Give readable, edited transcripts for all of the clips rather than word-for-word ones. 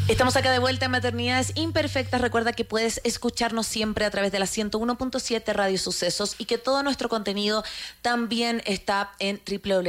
Estamos acá de vuelta en Maternidades Imperfectas. Recuerda que puedes escucharnos siempre a través de la 101.7 Radio Sucesos y que todo nuestro contenido también está en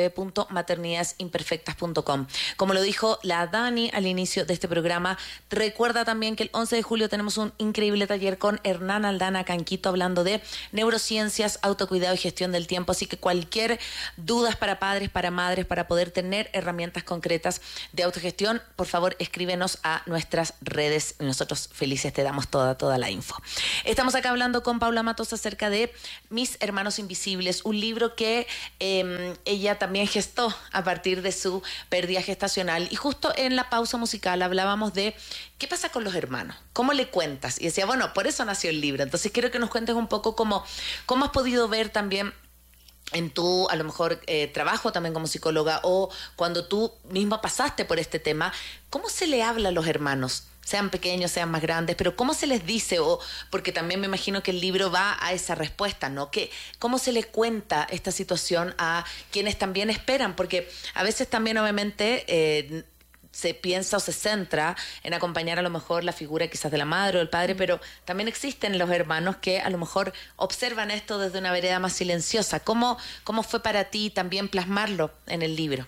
www.maternidadesimperfectas.com. Como lo dijo la Dani al inicio de este programa, recuerda también que el 11 de julio tenemos un increíble taller con Hernán Aldana Canquito hablando de neurociencias, autocuidado y gestión del tiempo. Así que cualquier duda para padres, para madres, para poder tener herramientas concretas de autogestión, por favor escríbenos a nuestras redes. Nosotros felices te damos toda la info. Estamos acá hablando con Paula Matos acerca de Mis Hermanos Invisibles, un libro que ella también gestó a partir de su pérdida gestacional. Y justo en la pausa musical hablábamos de qué pasa con los hermanos, cómo le cuentas. Y decía, bueno, por eso nació el libro. Entonces quiero que nos cuentes un poco cómo has podido ver también en tu, a lo mejor, trabajo también como psicóloga, o cuando tú misma pasaste por este tema, ¿cómo se le habla a los hermanos? Sean pequeños, sean más grandes, pero ¿cómo se les dice? O porque también me imagino que el libro va a esa respuesta, ¿no? ¿Cómo se le cuenta esta situación a quienes también esperan? Porque a veces también, obviamente, se piensa o se centra en acompañar a lo mejor la figura quizás de la madre o del padre, pero también existen los hermanos que a lo mejor observan esto desde una vereda más silenciosa. ¿Cómo fue para ti también plasmarlo en el libro?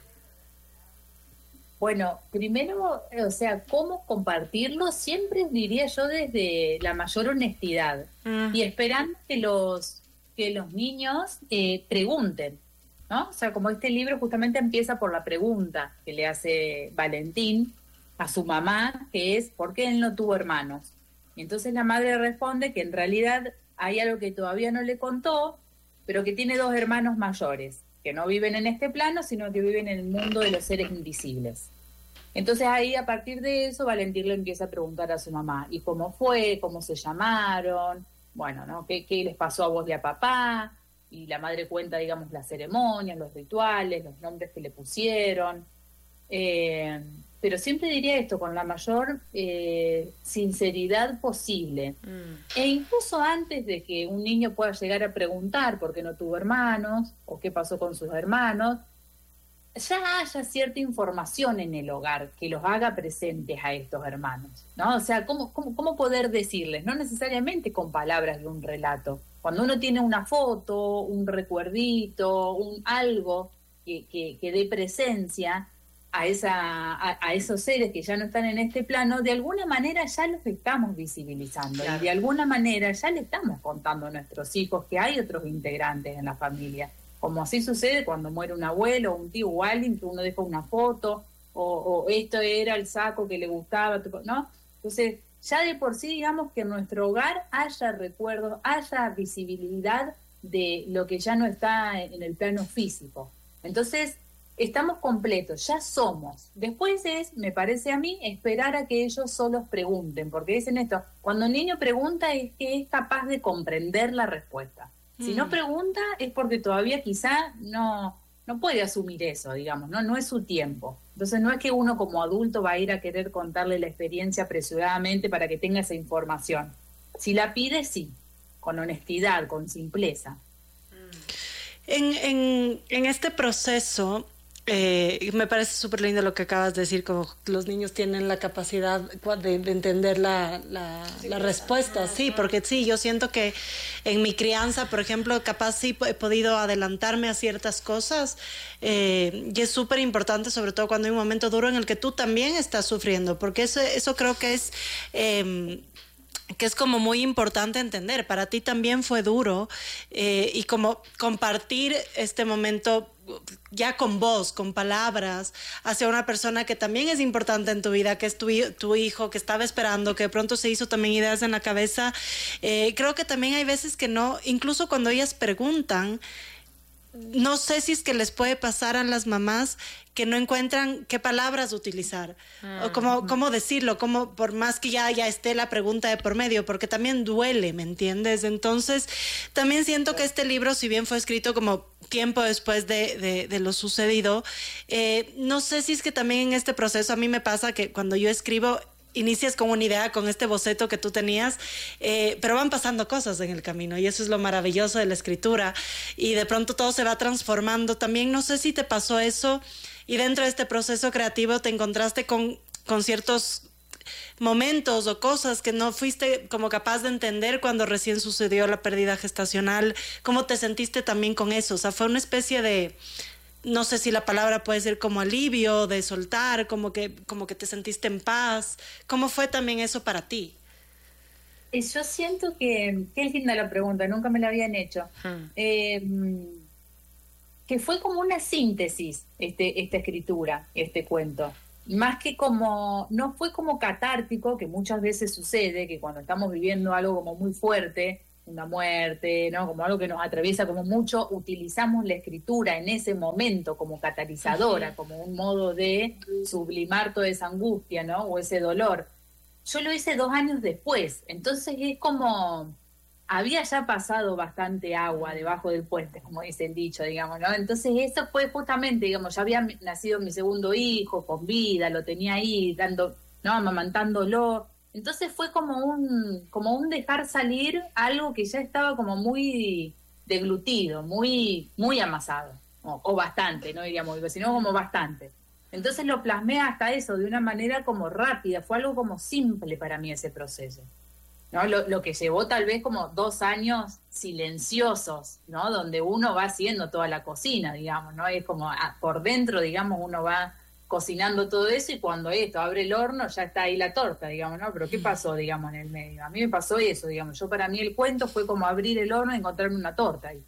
Bueno, primero, o sea, cómo compartirlo, siempre diría yo desde la mayor honestidad y esperando que los niños pregunten, ¿no? O sea, como este libro justamente empieza por la pregunta que le hace Valentín a su mamá, que es ¿por qué él no tuvo hermanos? Y entonces la madre responde que en realidad hay algo que todavía no le contó, pero que tiene 2 hermanos mayores, que no viven en este plano, sino que viven en el mundo de los seres invisibles. Entonces ahí, a partir de eso, Valentín le empieza a preguntar a su mamá, ¿y cómo fue? ¿Cómo se llamaron? Bueno, ¿no? ¿Qué les pasó a vos y a papá? Y la madre cuenta, digamos, las ceremonias, los rituales, los nombres que le pusieron. Pero siempre diría esto, con la mayor sinceridad posible. E incluso antes de que un niño pueda llegar a preguntar por qué no tuvo hermanos o qué pasó con sus hermanos, ya haya cierta información en el hogar que los haga presentes a estos hermanos, ¿no? O sea, ¿cómo poder decirles? No necesariamente con palabras de un relato. Cuando uno tiene una foto, un recuerdito, algo que dé presencia a esos seres que ya no están en este plano, de alguna manera ya los estamos visibilizando. Claro. Y de alguna manera ya le estamos contando a nuestros hijos que hay otros integrantes en la familia. Como así sucede cuando muere un abuelo, un tío o alguien, que uno deja una foto, o esto era el saco que le gustaba, ¿no? Entonces, ya de por sí, digamos, que en nuestro hogar haya recuerdos, haya visibilidad de lo que ya no está en el plano físico. Entonces, estamos completos, ya somos. Después me parece a mí, esperar a que ellos solos pregunten, porque dicen esto, cuando un niño pregunta es que es capaz de comprender la respuesta. Si no pregunta es porque todavía quizá no puede asumir eso, digamos, no es su tiempo. Entonces no es que uno como adulto va a ir a querer contarle la experiencia apresuradamente para que tenga esa información. Si la pide, sí, con honestidad, con simpleza. En este proceso, me parece súper lindo lo que acabas de decir, como los niños tienen la capacidad de entender la respuesta, sí, porque sí, yo siento que en mi crianza, por ejemplo, capaz sí he podido adelantarme a ciertas cosas, y es súper importante, sobre todo cuando hay un momento duro en el que tú también estás sufriendo, porque eso creo que es como muy importante entender. Para ti también fue duro, y como compartir este momento ya con voz, con palabras, hacia una persona que también es importante en tu vida, que es tu hijo, que estaba esperando, que de pronto se hizo también ideas en la cabeza. Creo que también hay veces que no, incluso cuando ellas preguntan, no sé si es que les puede pasar a las mamás que no encuentran qué palabras utilizar o cómo decirlo, por más que ya esté la pregunta de por medio, porque también duele, ¿me entiendes? Entonces, también siento que este libro, si bien fue escrito como tiempo después de lo sucedido, no sé si es que también en este proceso a mí me pasa que cuando yo escribo, inicias con una idea, con este boceto que tú tenías, pero van pasando cosas en el camino y eso es lo maravilloso de la escritura y de pronto todo se va transformando. También no sé si te pasó eso y dentro de este proceso creativo te encontraste con ciertos momentos o cosas que no fuiste como capaz de entender cuando recién sucedió la pérdida gestacional? ¿Cómo te sentiste también con eso? O sea, fue una especie de, no sé si la palabra puede ser como alivio, de soltar, como que te sentiste en paz. ¿Cómo fue también eso para ti? Yo siento que, qué linda la pregunta, nunca me la habían hecho. Que fue como una síntesis esta escritura, este cuento. Más que como, no fue como catártico, que muchas veces sucede, que cuando estamos viviendo algo como muy fuerte, una muerte, ¿no? Como algo que nos atraviesa como mucho, utilizamos la escritura en ese momento como catalizadora, como un modo de sublimar toda esa angustia, ¿no? O ese dolor. Yo lo hice 2 años después, entonces es como, había ya pasado bastante agua debajo del puente, como dice el dicho, digamos, ¿no? Entonces eso fue justamente, digamos, ya había nacido mi segundo hijo con vida, lo tenía ahí, dando, ¿no? Amamantándolo. Entonces fue como un dejar salir algo que ya estaba como muy deglutido, muy amasado, o bastante, no diríamos, sino como bastante. Entonces lo plasmé hasta eso, de una manera como rápida, fue algo como simple para mí ese proceso, ¿no? Lo que llevó tal vez como 2 años silenciosos, ¿no? Donde uno va haciendo toda la cocina, digamos, ¿no? Es como por dentro, digamos, uno va cocinando todo eso y cuando esto abre el horno ya está ahí la torta, digamos, ¿no? Pero ¿qué pasó, digamos, en el medio? A mí me pasó eso, digamos, para mí el cuento fue como abrir el horno y encontrarme una torta ahí.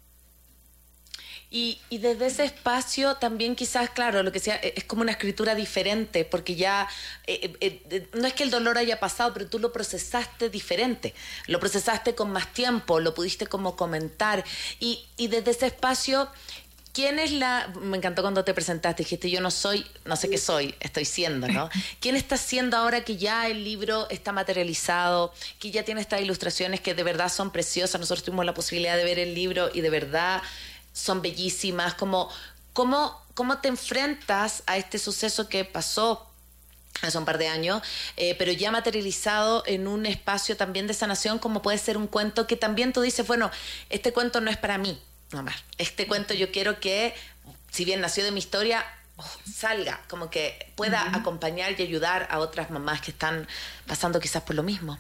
Y desde ese espacio también quizás, claro, lo que sea, es como una escritura diferente, porque ya no es que el dolor haya pasado, pero tú lo procesaste diferente, lo procesaste con más tiempo, lo pudiste como comentar. Y desde ese espacio, ¿quién es me encantó cuando te presentaste, dijiste yo no soy, no sé qué soy, estoy siendo, ¿no? ¿Quién está siendo ahora que ya el libro está materializado, que ya tiene estas ilustraciones que de verdad son preciosas? Nosotros tuvimos la posibilidad de ver el libro y de verdad son bellísimas. ¿Cómo te enfrentas a este suceso que pasó hace un par de años, pero ya materializado en un espacio también de sanación, como puede ser un cuento que también tú dices, bueno, este cuento no es para mí nomás, este cuento yo quiero que, si bien nació de mi historia, salga, como que pueda acompañar y ayudar a otras mamás que están pasando quizás por lo mismo?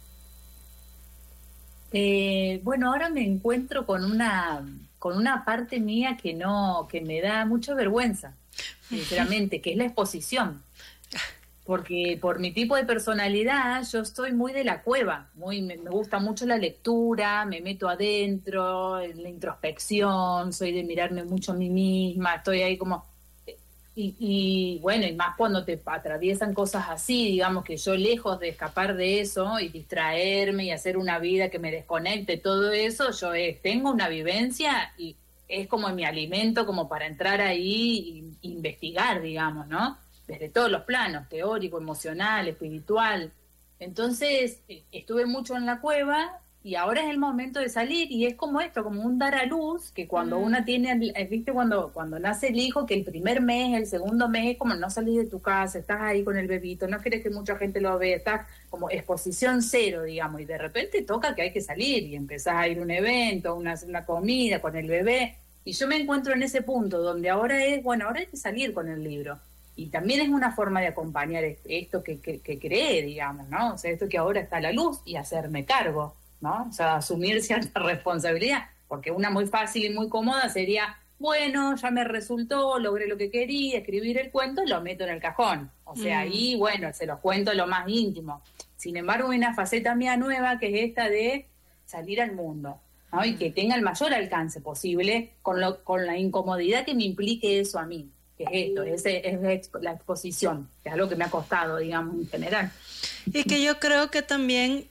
Bueno, ahora me encuentro con una parte mía que me da mucha vergüenza, sinceramente, que es la exposición. Porque por mi tipo de personalidad yo estoy muy de la cueva, me gusta mucho la lectura, me meto adentro, en la introspección, soy de mirarme mucho a mí misma, estoy ahí como... Y bueno, y más cuando te atraviesan cosas así, digamos que yo lejos de escapar de eso y distraerme y hacer una vida que me desconecte, todo eso, yo tengo una vivencia y es como mi alimento como para entrar ahí e investigar, digamos, ¿no? Desde todos los planos, teórico, emocional, espiritual. Entonces, estuve mucho en la cueva y ahora es el momento de salir y es como esto, como un dar a luz, que cuando una tiene, viste, cuando nace el hijo, que el primer mes, el segundo mes, es como no salís de tu casa, estás ahí con el bebito, no quieres que mucha gente lo vea, estás como exposición cero, digamos, y de repente toca que hay que salir y empezás a ir a un evento, una comida con el bebé, y yo me encuentro en ese punto donde ahora ahora hay que salir con el libro. Y también es una forma de acompañar esto que creé, digamos, ¿no? O sea, esto que ahora está a la luz y hacerme cargo, ¿no? O sea, asumir cierta responsabilidad, porque una muy fácil y muy cómoda sería, bueno, ya me resultó, logré lo que quería, escribir el cuento, lo meto en el cajón. O sea, ahí, bueno, se los cuento lo más íntimo. Sin embargo, hay una faceta mía nueva que es esta de salir al mundo, ¿no? Y que tenga el mayor alcance posible con la incomodidad que me implique eso a mí. Que es esto, es la exposición, que es algo que me ha costado, digamos, en general. Y que yo creo que también,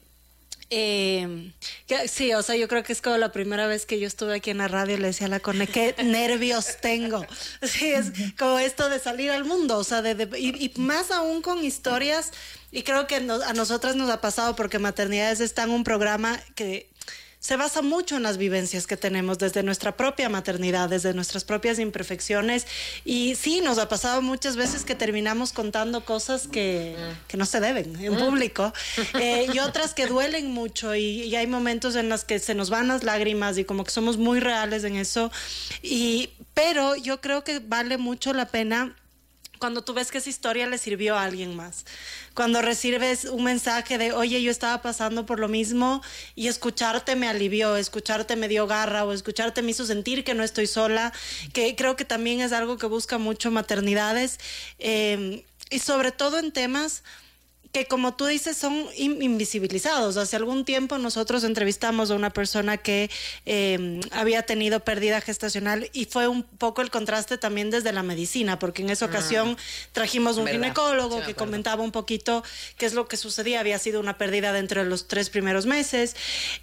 sí, o sea, yo creo que es como la primera vez que yo estuve aquí en la radio, le decía a la Cone, qué nervios tengo. Sí, es como esto de salir al mundo, o sea, y más aún con historias, y creo que a nosotras nos ha pasado porque Maternidades está en un programa que se basa mucho en las vivencias que tenemos desde nuestra propia maternidad, desde nuestras propias imperfecciones. Y sí, nos ha pasado muchas veces que terminamos contando cosas que no se deben en público y otras que duelen mucho y hay momentos en los que se nos van las lágrimas y como que somos muy reales en eso. Pero yo creo que vale mucho la pena cuando tú ves que esa historia le sirvió a alguien más. Cuando recibes un mensaje de, oye, yo estaba pasando por lo mismo y escucharte me alivió, escucharte me dio garra o escucharte me hizo sentir que no estoy sola, que creo que también es algo que busca mucho maternidades, y sobre todo en temas que, como tú dices, son invisibilizados. Hace algún tiempo nosotros entrevistamos a una persona que había tenido pérdida gestacional y fue un poco el contraste también desde la medicina, porque en esa ocasión trajimos un ginecólogo que comentaba un poquito qué es lo que sucedía. Había sido una pérdida dentro de los 3 primeros meses.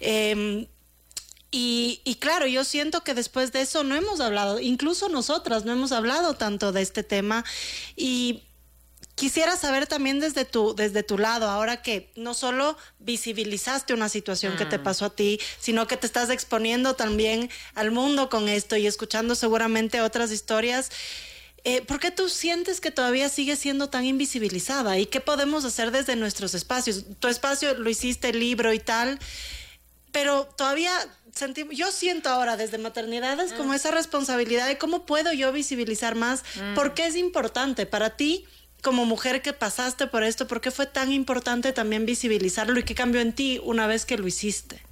Y claro, yo siento que después de eso no hemos hablado, incluso nosotras no hemos hablado tanto de este tema. Y quisiera saber también desde tu lado, ahora que no solo visibilizaste una situación que te pasó a ti, sino que te estás exponiendo también al mundo con esto y escuchando seguramente otras historias, ¿por qué tú sientes que todavía sigue siendo tan invisibilizada? ¿Y qué podemos hacer desde nuestros espacios? Tu espacio lo hiciste, el libro y tal, pero todavía yo siento ahora desde maternidades como esa responsabilidad de cómo puedo yo visibilizar más, por qué es importante para ti. Como mujer que pasaste por esto, ¿por qué fue tan importante también visibilizarlo y qué cambió en ti una vez que lo hiciste?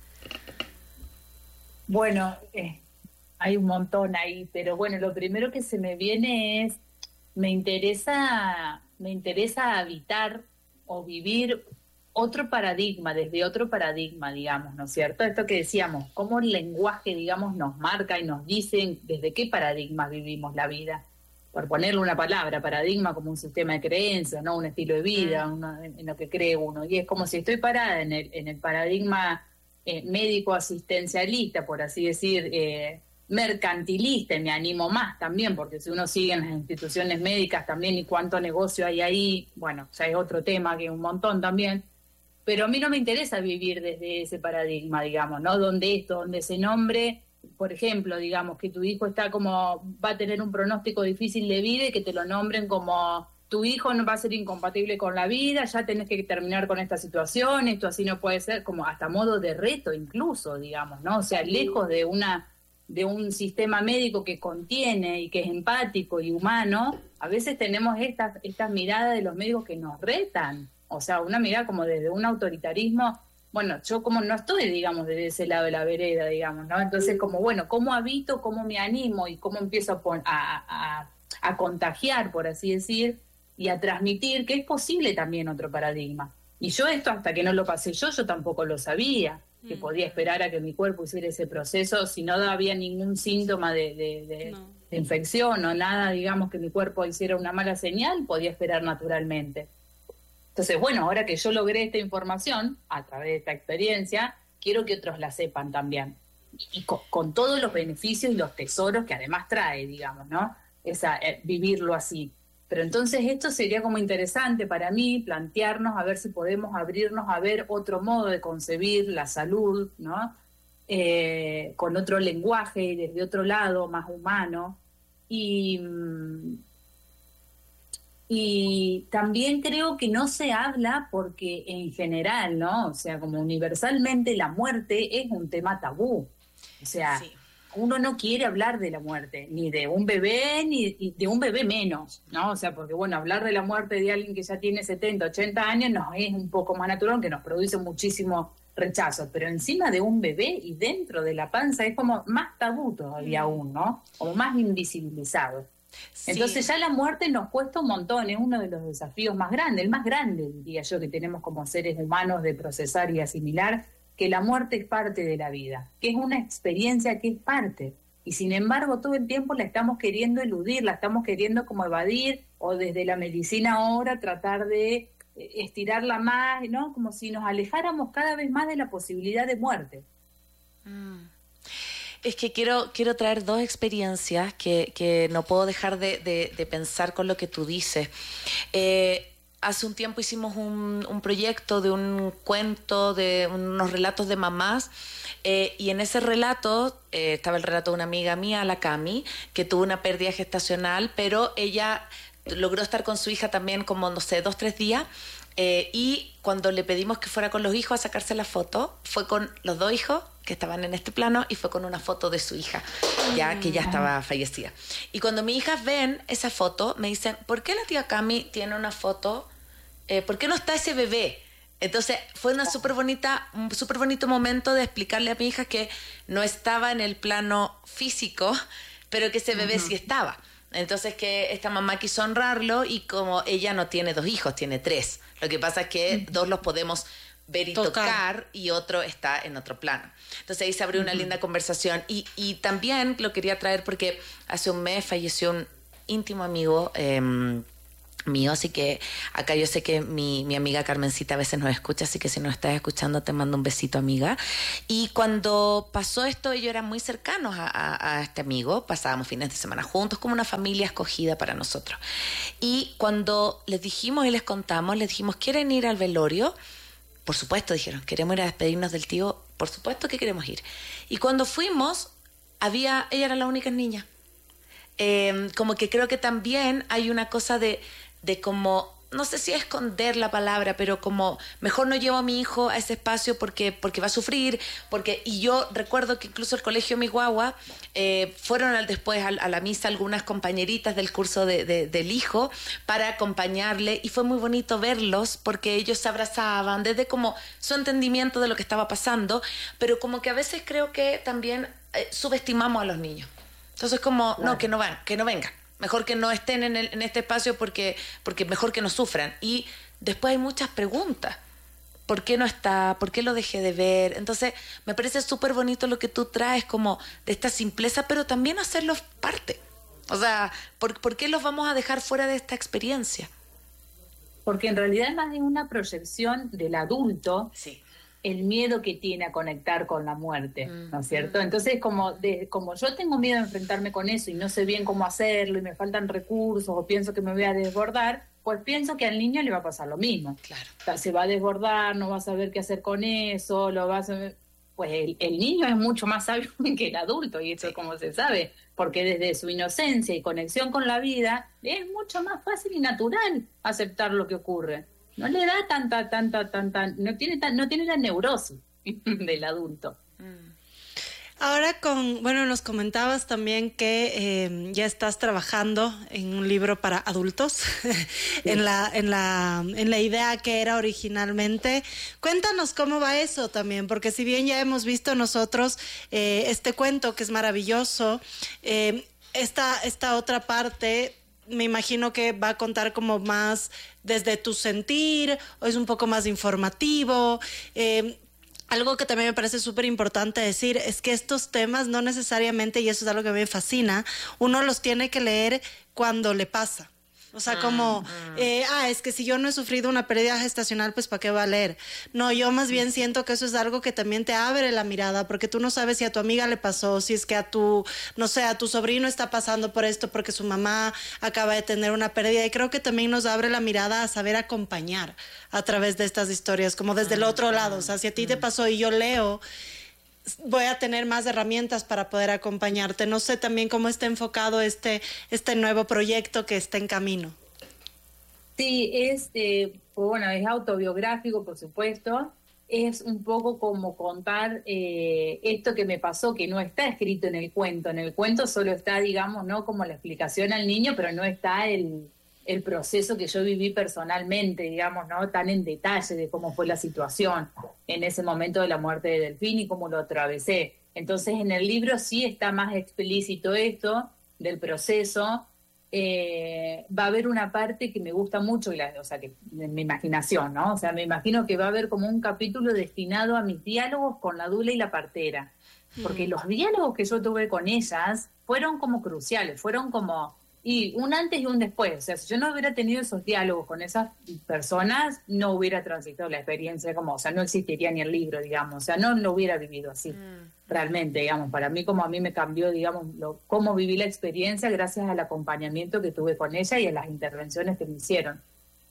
Bueno, hay un montón ahí, pero bueno, lo primero que se me viene es, me interesa habitar o vivir otro paradigma, desde otro paradigma, digamos, ¿no es cierto? Esto que decíamos, cómo el lenguaje, digamos, nos marca y nos dice desde qué paradigmas vivimos la vida. Por ponerle una palabra, paradigma como un sistema de creencias, ¿no? Un estilo de vida, en lo que cree uno. Y es como si estoy parada en el paradigma médico-asistencialista, por así decir, mercantilista, y me animo más también, porque si uno sigue en las instituciones médicas también y cuánto negocio hay ahí, bueno, ya es otro tema que un montón también. Pero a mí no me interesa vivir desde ese paradigma, digamos, ¿no? Donde se nombre, por ejemplo, digamos, que tu hijo va a tener un pronóstico difícil de vida y que te lo nombren como tu hijo no va a ser incompatible con la vida, ya tenés que terminar con esta situación, esto así no puede ser, como hasta modo de reto incluso, digamos, ¿no? O sea, lejos de un sistema médico que contiene y que es empático y humano, a veces tenemos estas miradas de los médicos que nos retan, o sea, una mirada como desde un autoritarismo. Bueno, yo como no estoy, digamos, desde ese lado de la vereda, digamos, ¿no? Entonces, como, bueno, ¿cómo habito, cómo me animo y cómo empiezo a contagiar, por así decir, y a transmitir que es posible también otro paradigma? Y yo esto, hasta que no lo pasé yo tampoco lo sabía, que podía esperar a que mi cuerpo hiciera ese proceso si no había ningún síntoma de infección o nada, digamos, que mi cuerpo hiciera una mala señal, podía esperar naturalmente. Entonces, bueno, ahora que yo logré esta información, a través de esta experiencia, quiero que otros la sepan también. Y con todos los beneficios y los tesoros que además trae, digamos, ¿no? Vivirlo así. Pero entonces esto sería como interesante para mí, plantearnos a ver si podemos abrirnos a ver otro modo de concebir la salud, ¿no? Con otro lenguaje y desde otro lado, más humano. Y también creo que no se habla porque en general, ¿no? O sea, como universalmente la muerte es un tema tabú. O sea, uno no quiere hablar de la muerte, ni de un bebé, ni de un bebé menos, ¿no? O sea, porque bueno, hablar de la muerte de alguien que ya tiene 70, 80 años nos es un poco más natural, que nos produce muchísimo rechazo, pero encima de un bebé y dentro de la panza es como más tabú todavía aún, ¿no? Como más invisibilizado. Sí. Entonces ya la muerte nos cuesta un montón, es uno de los desafíos más grandes, el más grande, diría yo, que tenemos como seres humanos de procesar y asimilar, que la muerte es parte de la vida, que es una experiencia que es parte, y sin embargo todo el tiempo la estamos queriendo eludir, la estamos queriendo como evadir, o desde la medicina ahora tratar de estirarla más, ¿no? Como si nos alejáramos cada vez más de la posibilidad de muerte. Es que quiero traer dos experiencias que no puedo dejar de pensar con lo que tú dices. Hace un tiempo hicimos un proyecto de un cuento, de unos relatos de mamás, y en ese relato estaba el relato de una amiga mía, la Cami, que tuvo una pérdida gestacional, pero ella logró estar con su hija también como, no sé, 2-3 días, Y cuando le pedimos que fuera con los hijos a sacarse la foto, fue con los 2 hijos que estaban en este plano y fue con una foto de su hija, ya que ya estaba fallecida. Y cuando mis hijas ven esa foto, me dicen, ¿por qué la tía Cami tiene una foto? ¿Por qué no está ese bebé? Entonces fue un súper bonito momento de explicarle a mi hija que no estaba en el plano físico, pero que ese bebé sí estaba. Entonces que esta mamá quiso honrarlo y como ella no tiene 2 hijos, tiene 3. Lo que pasa es que 2 los podemos ver y tocar y otro está en otro plano. Entonces ahí se abrió una linda conversación y también lo quería traer porque hace un mes falleció un íntimo amigo mío, así que acá yo sé que mi amiga Carmencita a veces nos escucha, así que si nos estás escuchando te mando un besito, amiga. Y cuando pasó esto, ellos eran muy cercanos a este amigo, pasábamos fines de semana juntos, como una familia escogida para nosotros. Y cuando les dijimos y les contamos, les dijimos, ¿quieren ir al velorio? Por supuesto, dijeron, queremos ir a despedirnos del tío, por supuesto que queremos ir. Y cuando fuimos, ella era la única niña. Como que creo que también hay una cosa de como, no sé si esconder la palabra, pero como mejor no llevo a mi hijo a ese espacio porque va a sufrir, y yo recuerdo que incluso el colegio Mi Guagua fueron después a la misa algunas compañeritas del curso del hijo para acompañarle y fue muy bonito verlos porque ellos se abrazaban desde como su entendimiento de lo que estaba pasando, pero como que a veces creo que también subestimamos a los niños. Entonces como, claro. No, que no vengan. Mejor que no estén en este espacio porque mejor que no sufran. Y después hay muchas preguntas. ¿Por qué no está? ¿Por qué lo dejé de ver? Entonces, me parece súper bonito lo que tú traes como de esta simpleza, pero también hacerlos parte. O sea, ¿por qué los vamos a dejar fuera de esta experiencia? Porque en realidad es más de una proyección del adulto. Sí. El miedo que tiene a conectar con la muerte, ¿no es cierto? Entonces, como yo tengo miedo de enfrentarme con eso y no sé bien cómo hacerlo y me faltan recursos o pienso que me voy a desbordar, pues pienso que al niño le va a pasar lo mismo. Claro. O sea, se va a desbordar, no va a saber qué hacer con eso, pues el niño es mucho más sabio que el adulto, y eso como se sabe, porque desde su inocencia y conexión con la vida es mucho más fácil y natural aceptar lo que ocurre. No le da no tiene la neurosis del adulto. Ahora nos comentabas también que ya estás trabajando en un libro para adultos, sí. en la idea que era originalmente. Cuéntanos cómo va eso también, porque si bien ya hemos visto nosotros este cuento que es maravilloso, esta otra parte me imagino que va a contar como más desde tu sentir, o es un poco más informativo. Algo que también me parece súper importante decir es que estos temas no necesariamente, y eso es algo que a mí me fascina, uno los tiene que leer cuando le pasa. O sea, como, es que si yo no he sufrido una pérdida gestacional, pues ¿para qué va a leer? No, yo más bien siento que eso es algo que también te abre la mirada, porque tú no sabes si a tu amiga le pasó, si es que a tu sobrino está pasando por esto porque su mamá acaba de tener una pérdida, y creo que también nos abre la mirada a saber acompañar a través de estas historias, como desde el otro lado. O sea, si a ti te pasó y yo leo, voy a tener más herramientas para poder acompañarte. No sé también cómo está enfocado este nuevo proyecto que está en camino. Sí, es autobiográfico, por supuesto. Es un poco como contar esto que me pasó, que no está escrito en el cuento. En el cuento solo está, digamos, ¿no?, como la explicación al niño, pero no está el proceso que yo viví personalmente, digamos, ¿no?, tan en detalle de cómo fue la situación en ese momento de la muerte de Delfín y cómo lo atravesé. Entonces, en el libro sí está más explícito esto del proceso. Va a haber una parte que me gusta mucho, que en mi imaginación, ¿no? O sea, me imagino que va a haber como un capítulo destinado a mis diálogos con la dula y la partera. Porque los diálogos que yo tuve con ellas fueron como cruciales, fueron como... Y un antes y un después. O sea, si yo no hubiera tenido esos diálogos con esas personas, no hubiera transitado la experiencia no existiría ni el libro, digamos. O sea, no lo hubiera vivido así, realmente, digamos. Para mí, como a mí me cambió, digamos, cómo viví la experiencia gracias al acompañamiento que tuve con ella y a las intervenciones que me hicieron.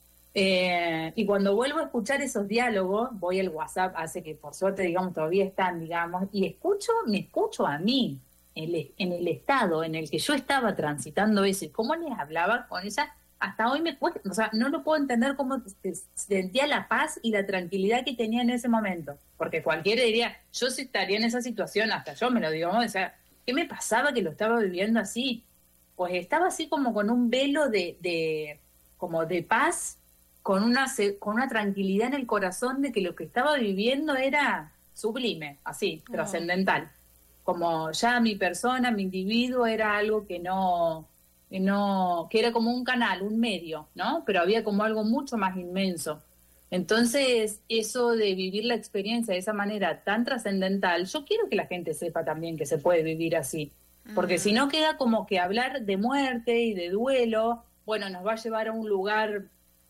Y cuando vuelvo a escuchar esos diálogos, voy al WhatsApp, hace que por suerte, digamos, todavía están, digamos, y me escucho a mí. En el estado en el que yo estaba transitando eso y cómo les hablaba con ella, hasta hoy me cuesta, o sea, no lo puedo entender cómo sentía la paz y la tranquilidad que tenía en ese momento, porque cualquiera diría, yo si estaría en esa situación, hasta yo me lo digo, ¿no? O sea, ¿qué me pasaba que lo estaba viviendo así? Pues estaba así como con un velo como de paz, con una tranquilidad en el corazón de que lo que estaba viviendo era sublime, así, trascendental. Como ya mi persona, mi individuo era algo que era como un canal, un medio, ¿no? Pero había como algo mucho más inmenso. Entonces, eso de vivir la experiencia de esa manera tan trascendental, yo quiero que la gente sepa también que se puede vivir así, porque si no queda como que hablar de muerte y de duelo, bueno, nos va a llevar a un lugar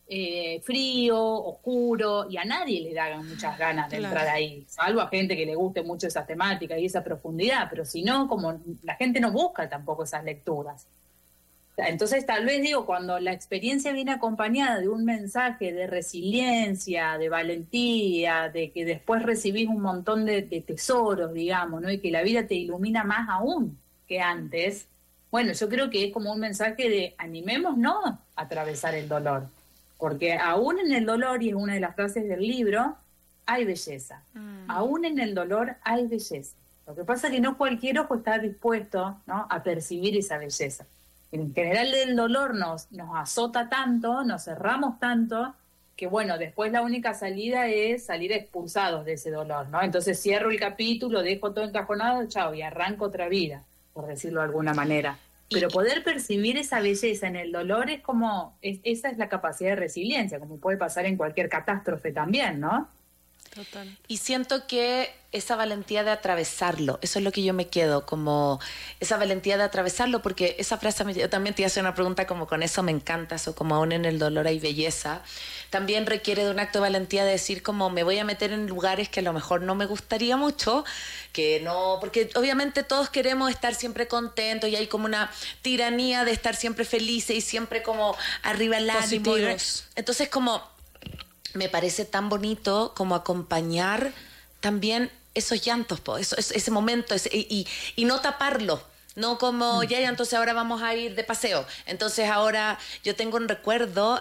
frío, oscuro, y a nadie le da muchas ganas de entrar ahí, salvo a gente que le guste mucho esa temática y esa profundidad, pero si no, como la gente no busca tampoco esas lecturas. Entonces, tal vez digo, cuando la experiencia viene acompañada de un mensaje de resiliencia, de valentía, de que después recibís un montón de tesoros, digamos, ¿no? Y que la vida te ilumina más aún que antes, bueno, yo creo que es como un mensaje de animémonos a atravesar el dolor. Porque aún en el dolor, y es una de las frases del libro, hay belleza. Aún en el dolor hay belleza. Lo que pasa es que no cualquier ojo está dispuesto, ¿no?, a percibir esa belleza. En general el dolor nos azota tanto, nos cerramos tanto, que bueno, después la única salida es salir expulsados de ese dolor, ¿no? Entonces cierro el capítulo, dejo todo encajonado, chao, y arranco otra vida, por decirlo de alguna manera. Pero poder percibir esa belleza en el dolor es como, esa es la capacidad de resiliencia, como puede pasar en cualquier catástrofe también, ¿no? Total. Y siento que esa valentía de atravesarlo, eso es lo que yo me quedo, como esa valentía de atravesarlo, porque esa frase, yo también te iba a hacer una pregunta como con eso me encanta, eso como aún en el dolor hay belleza, también requiere de un acto de valentía de decir como me voy a meter en lugares que a lo mejor no me gustaría mucho, que no, porque obviamente todos queremos estar siempre contentos y hay como una tiranía de estar siempre felices y siempre como arriba el ánimo. Entonces como me parece tan bonito como acompañar también esos llantos, ese momento, y no taparlo, no como ya, entonces ahora vamos a ir de paseo. Entonces ahora yo tengo un recuerdo,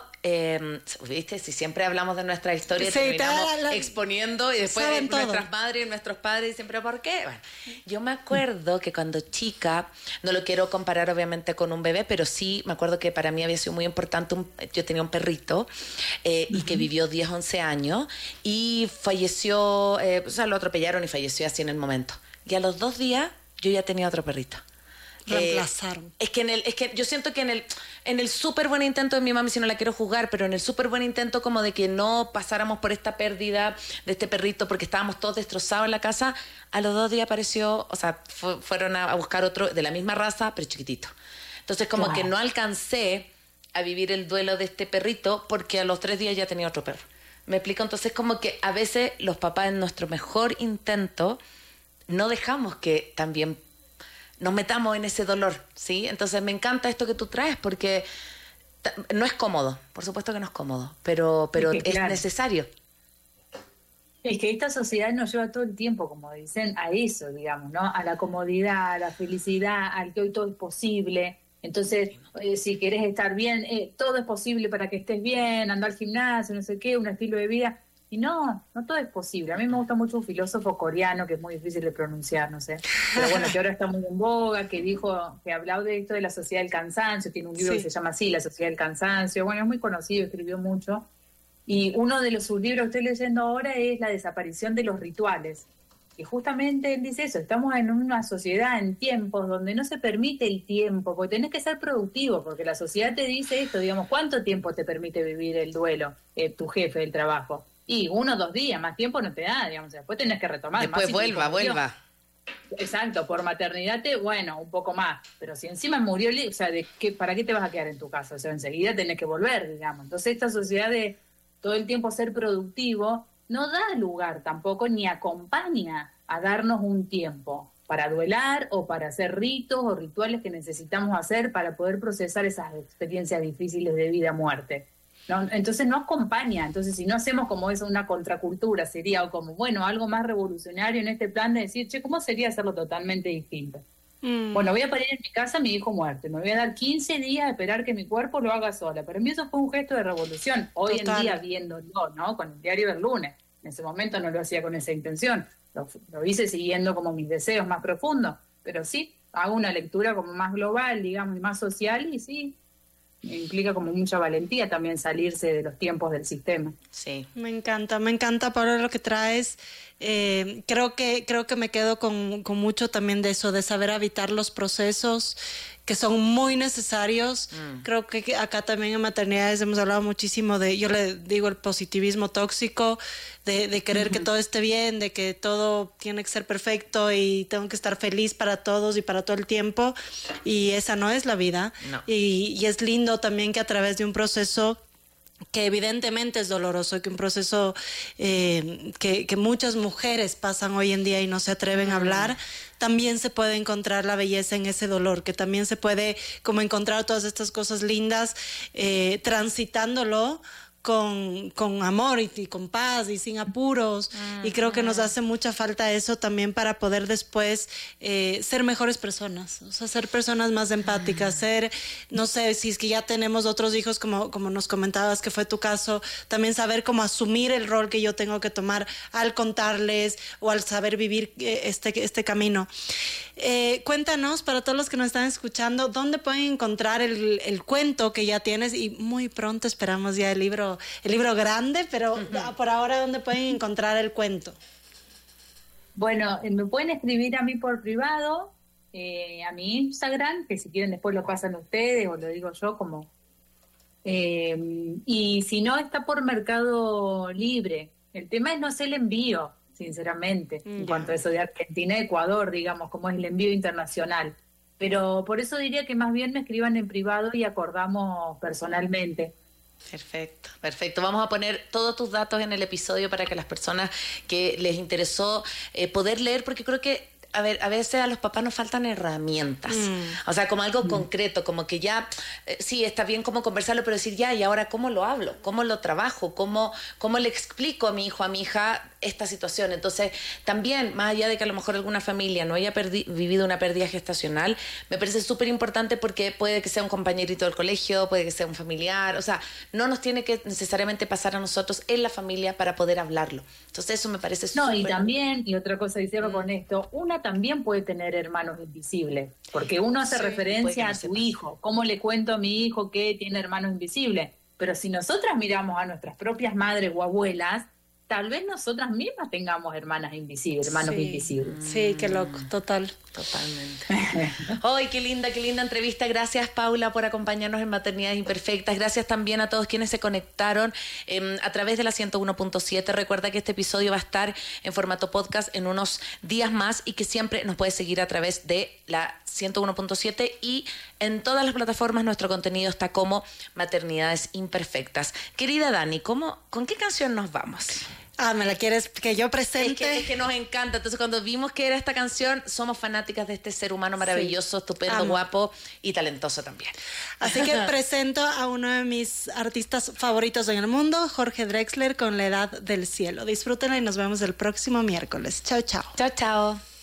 ¿viste? Si siempre hablamos de nuestra historia, terminamos exponiendo y después de nuestras madres y nuestros padres, siempre ¿por qué? Bueno, yo me acuerdo que cuando chica, no lo quiero comparar obviamente con un bebé, pero sí me acuerdo que para mí había sido muy importante, yo tenía un perrito y que vivió 10, 11 años y falleció, o sea, lo atropellaron y falleció así en el momento. Y a los 2 días yo ya tenía otro perrito. Reemplazaron. Es que yo siento que en el súper buen intento de mi mami, si no la quiero juzgar, pero en el súper buen intento como de que no pasáramos por esta pérdida de este perrito porque estábamos todos destrozados en la casa, a los 2 días apareció, o sea, fueron a buscar otro de la misma raza, pero chiquitito. Entonces como que no alcancé a vivir el duelo de este perrito porque a los 3 días ya tenía otro perro. ¿Me explico? Entonces como que a veces los papás en nuestro mejor intento no dejamos que también nos metamos en ese dolor, ¿sí? Entonces me encanta esto que tú traes porque no es cómodo, por supuesto que no es cómodo, pero es necesario. Es que esta sociedad nos lleva todo el tiempo, como dicen, a eso, digamos, ¿no? A la comodidad, a la felicidad, al que hoy todo es posible. Entonces, si querés estar bien, todo es posible para que estés bien, andar al gimnasio, no sé qué, un estilo de vida. Y no todo es posible. A mí me gusta mucho un filósofo coreano que es muy difícil de pronunciar, no sé. Pero bueno, que ahora está muy en boga, que hablaba de esto de la sociedad del cansancio, tiene un libro que se llama así, La sociedad del cansancio. Bueno, es muy conocido, escribió mucho. Y uno de sus libros que estoy leyendo ahora es La desaparición de los rituales. Y justamente él dice eso, estamos en una sociedad, en tiempos donde no se permite el tiempo, porque tenés que ser productivo, porque la sociedad te dice esto, digamos, ¿cuánto tiempo te permite vivir el duelo, tu jefe del trabajo? Y 1 o 2 días, más tiempo no te da, digamos, después tenés que retomar. Después más vuelva. Exacto, por maternidad, bueno, un poco más, pero si encima murió, o sea, ¿para qué te vas a quedar en tu casa? O sea, enseguida tenés que volver, digamos. Entonces esta sociedad de todo el tiempo ser productivo no da lugar tampoco ni acompaña a darnos un tiempo para duelar o para hacer ritos o rituales que necesitamos hacer para poder procesar esas experiencias difíciles de vida-muerte. ¿No? Entonces no acompaña, entonces si no hacemos como eso una contracultura, sería o como, bueno, algo más revolucionario en este plan de decir, che, ¿cómo sería hacerlo totalmente distinto? Bueno, voy a parir en mi casa a mi hijo muerto. Me voy a dar 15 días a esperar que mi cuerpo lo haga sola. Para mí eso fue un gesto de revolución. Hoy en día, viéndolo, ¿no? Con el diario del lunes. En ese momento no lo hacía con esa intención. Lo hice siguiendo como mis deseos más profundos. Pero sí, hago una lectura como más global, digamos, y más social, y sí, implica como mucha valentía también salirse de los tiempos del sistema. Sí. Me encanta, Paula, lo que traes. Creo que me quedo con mucho también de eso, de saber habitar los procesos que son muy necesarios. Creo que acá también en maternidades hemos hablado muchísimo de, yo le digo, el positivismo tóxico, de querer que todo esté bien, de que todo tiene que ser perfecto y tengo que estar feliz para todos y para todo el tiempo, y esa no es la vida. No. Y es lindo también que a través de un proceso que evidentemente es doloroso, que un proceso que muchas mujeres pasan hoy en día y no se atreven a hablar, también se puede encontrar la belleza en ese dolor, que también se puede como encontrar todas estas cosas lindas transitándolo con amor y con paz y sin apuros. Y creo que nos hace mucha falta eso también para poder después ser mejores personas, o sea, ser personas más empáticas, ser, no sé, si es que ya tenemos otros hijos, como nos comentabas que fue tu caso, también saber cómo asumir el rol que yo tengo que tomar al contarles o al saber vivir este camino. Cuéntanos, para todos los que nos están escuchando, ¿dónde pueden encontrar el cuento que ya tienes? Y muy pronto esperamos ya el libro grande, pero por ahora, ¿dónde pueden encontrar el cuento? Bueno, me pueden escribir a mí por privado, a mi Instagram, que si quieren después lo pasan ustedes o lo digo yo como... y si no, está por Mercado Libre. El tema es no hacer el envío, sinceramente, en cuanto a eso de Argentina a Ecuador, digamos, como es el envío internacional. Pero por eso diría que más bien me escriban en privado y acordamos personalmente. Perfecto. Vamos a poner todos tus datos en el episodio para que las personas que les interesó poder leer, porque creo que a veces a los papás nos faltan herramientas, o sea, como algo concreto, como que ya, sí, está bien como conversarlo, pero decir ya, ¿y ahora cómo lo hablo? ¿Cómo lo trabajo? ¿Cómo le explico a mi hijo, a mi hija esta situación? Entonces, también, más allá de que a lo mejor alguna familia no haya vivido una pérdida gestacional, me parece súper importante porque puede que sea un compañerito del colegio, puede que sea un familiar, o sea, no nos tiene que necesariamente pasar a nosotros en la familia para poder hablarlo. Entonces, eso me parece súper... No, y también, y otra cosa que cierro con esto, una también puede tener hermanos invisibles, porque uno hace referencia a tu hijo. ¿Cómo le cuento a mi hijo que tiene hermanos invisibles? Pero si nosotras miramos a nuestras propias madres o abuelas, tal vez nosotras mismas tengamos hermanos invisibles. Sí, qué loco, totalmente. ¡Ay, qué linda entrevista! Gracias, Paula, por acompañarnos en Maternidades Imperfectas. Gracias también a todos quienes se conectaron a través de la 101.7. Recuerda que este episodio va a estar en formato podcast en unos días más y que siempre nos puedes seguir a través de la 101.7 y en todas las plataformas nuestro contenido está como Maternidades Imperfectas. Querida Dani, ¿con qué canción nos vamos? ¿Me la quieres que yo presente? Es que nos encanta. Entonces, cuando vimos que era esta canción, somos fanáticas de este ser humano maravilloso, estupendo, guapo y talentoso también. Así que presento a uno de mis artistas favoritos en el mundo, Jorge Drexler, con La Edad del Cielo. Disfrútenla y nos vemos el próximo miércoles. Chao, chao. Chao, chao.